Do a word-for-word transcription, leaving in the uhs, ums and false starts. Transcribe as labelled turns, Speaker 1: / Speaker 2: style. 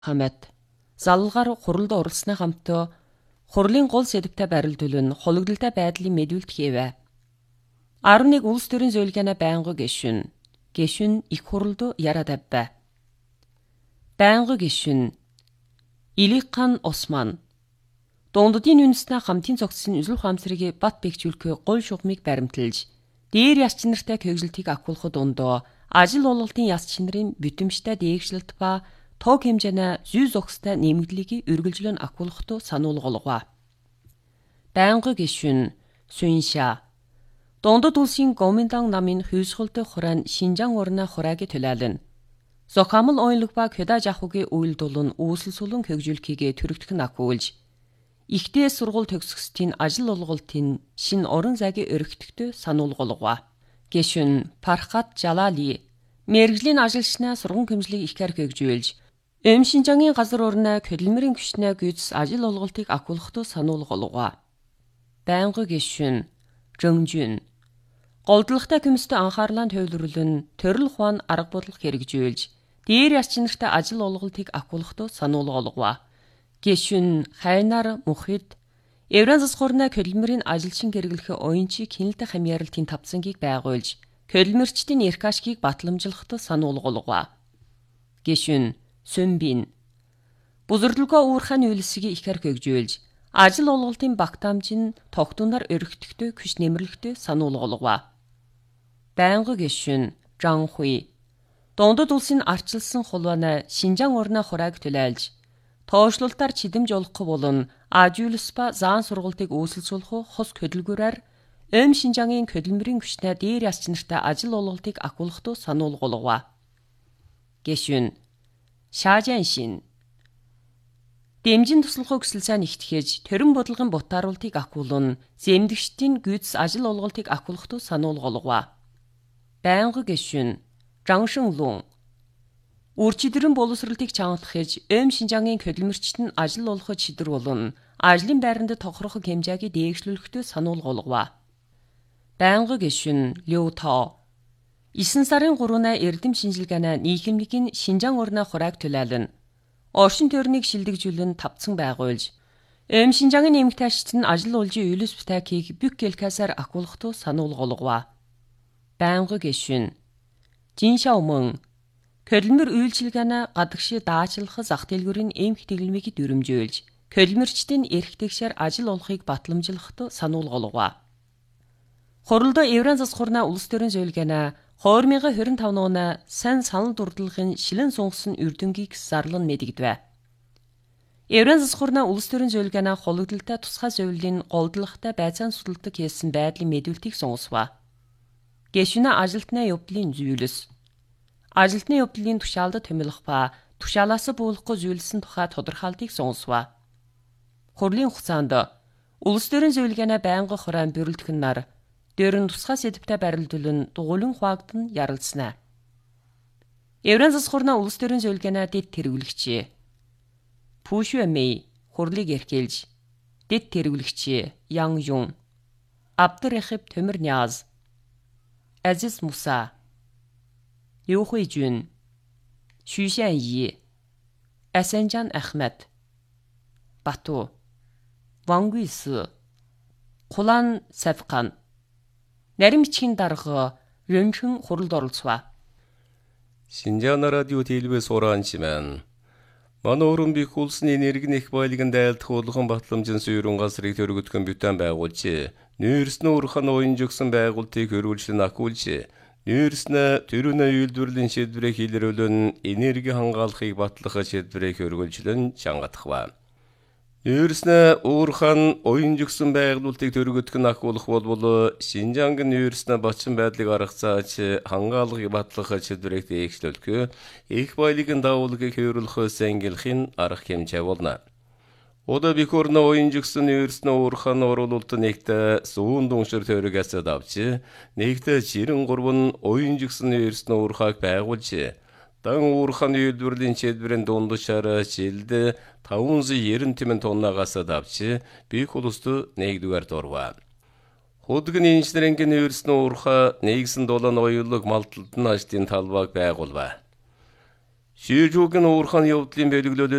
Speaker 1: Хамт залгаар хуралд оролцсны хамтаа хурлын гол сэдвтэй барилдвал нь хологдолтой байдлын мэдүүлэлт хийвэ. арван нэг улс төрийн зөвлөгөөний байнгын гишүүн. Гишүүн их хурлд яриад авбэ. Байнгын гишүүн Иликхан Осман. Дунддын үндэснээ хамтын цогцсын үзэл ухаамсрыг бат бэхжүүлэхээ гол шугамыг баримталж, дээр яс чинартай кэгжилтийг агуулхад дундоо ажил олголтын яс чинарын бүтэмжтэй дээгшлэлт ба тог хэмжээнэ зүй зохистой нэмэгдлийг үргэлжлэн агуулхад сануулгав. Байнгын гишүүн Сүнша. Дундад улсын Гоминдан намын хүйсгэлтэй хурaan Шинжаан орны хурааг төлөөлнө. Зохиамл ойлог ба Кёда жахугийн үйлдэл нь үүсэл сулан хөгжүүлэхийг төрөгдөх нь агуулж, ихтэй сургууль төгсгчдийн ажил олголтын шин орон зайгийн өргөтгтөө сануулгав. Гишүүн Пархат Жалали. Мэргэжлийн ажилчнаа сургууль хэмжлэг ихээр хөгжүүлж, Эм Шинжаангийн газар орны хөдөлмөрийн күчнээ гүйц ажил олголтыг агуулхад сануулгав. Байнгын гишүүн Жөнжүн. Голдлогтой комисстэй анхаарлаа төвлөрүүлэн төрөл ухаан арга бодлого хэрэгжүүлж, дээр яс чинартай ажил олголтыг агуулхад сануулгав. Гишүүн Хайнар Мухид. Евран засгуурны хөдөлмөрийн ажилчин хэрэглэх оюунчийг хяналтын хамьяаралтын тавцангийг байгуулж, хөдөлмөрчдийн эрх ашгийг батламжлахад сануулгав. Гишүүн Сүнбин. Бузэрлэгөө уурхайн үйлсийг ихэр хөгжүүлж, ажил олголтын багтаамжийн тогтунаар өргөтгтөө күш нэмэрлэхдээ сануулгав. Байнгын гишүүн Жанхуй. Дундад улсын арчилсан хулбаны Шинжаан орны хурааг төлөөлж, тоошлолтоор чидэмж олох болон Ажуулс ба заан сургалтыг үүсэлцүүлэх хос хөдөлгөөрөөр Эм Шинжаангийн хөдөлмөрийн күчнээ дээр яс чинартай ажил олголтыг агуулхад сануулгав. Гишүүн Шажаншин. Дэмжин туслахыг хүсэл сайн ихтгэж, төрөн бодлогын бутааруултыг агуулна, зэмдэгчдийн гүйц ажил олголтыг агуулхад сануулгав. Байнгын гишүүн Жангшин Лун. Үрчидэрэн боловсролтыг чангалахж, Эм Шинжаангийн хөдөлмөрчд нь ажил олоход шийдвэр болон ажлын байранд тохирох хэмжээг дээшлүүлэхдээ сануулгав. Байнгын гишүүн Лю Тао. Исэн сарын гурвнаа эрдэм шинжилгээний нийгэмлэгийн Шинжаан орны хурааг төлөөлнө. Оршин тойрныг шилдэгжүүлэн тавцан байгуулж, Эм Шинжаангийн эмэгтэйчид нь ажил олжийн үйлс бутакийг бүх гэлкасаар агуулхад сануулгав. Байнгын гишүүн Жиншаомон. Хөдөлмөр үйлчилгээний гадагшаа даачлах зах дэлгүүрийн эмх дэглэмийг дүрмжүүлж, хөдөлмөрчдийн эрх тэгшээр ажил олохыг батламжлахад сануулгав. Хурлд Евран засгуурны улс төрийн зөвлөгөөний хоёр мянган двадцать и пять оны сан санал дурдлагын шилэн сунгасан үрдөнгийг зарлан мэдэгдэв. Евран засгуурны улс төрийн зөвлөгөөний хологдолтой тусгай зөвлөлийн голдлогтой байцаан судалдаг хийсэн байдлын мэдүүлэлтийг сунгасв. Гишүүн ажилтны явдлын зүйлс. Ажилтны явдлын тушаалд томилох ба тушаалаас буулахгүй зүйлсэн тухай тодорхойлтыг сунгасв. Хурлын хугацаанд улс төрийн зөвлөгөөний байнгын хураан бюрэлдэх нар дөрөн тусгай сэдвтэй барилдвал нь дугуйлан хуваагдсан ярилцсана. Евран засгуурны улс төрийн зөвлөгөөний дэд тэргүүлэгч Пүшүэмэй хурлыг эрхэлж, дэд тэргүүлэгч Ян Юн, Абдурахип Төмөрняз, Азиз Муса, Лю Хуйжүн, Шүшэн И, Асанжан Ахмед, Бату, Ван Гүйс, Кулан Савкан, нарийн бичгийн дарга Рөнхэн хуралд оролцов.
Speaker 2: Шинжаан радио телевиз сураанчман. Манай өрөн бих улсын энергийн их байлгын дайлдах улган батламжийн суурин газрыг төрөгдгөн бүтэн байгуулж, нүүрснэ урхан уян жигсэн байгуултыг хөрвүүлжлэн агуулж, нүүрснэ төрөнө үйлдвэрлэлийн шийдвэрийг илрүүлэн энерги хангаалахыг батлах шийдвэрийг хөрвүүлжлэн чангатахва. Нүүрснэ уурхан уян жигсэн байгуултыг төрөгдгөх нь агуулах болбол Шинжаангийн нүүрснэ бочин байдлыг аргацааж хангаалахыг батлах шийдвэрийг дээгшлүүлэх их байлгын давуулгыг хөрвүүлэх сэнгилхийн арга хэмжээ болно. Ода бикорна уян жигсэн нүүрснэ уурхан оруулалт нэгтэ сүүн дүншэр төрөгөөс давж нэгтэ жирэн гурван уян жигсэн нүүрснэ уурхаг байгуулж дан уурхан үйлдвэрлэлийн шийдвэрийн дундчаар жилд таван сая девяносто тимэн тоннагаас давж бих улсд нэгдүгээр дурва. Худгын инженерингийн нүүрснэ уурха нэгсэн долоон оюулог малталтын ажлын талбайг байгуулва. Шийжүүгийн уурхааны явдлын бэлгэлөл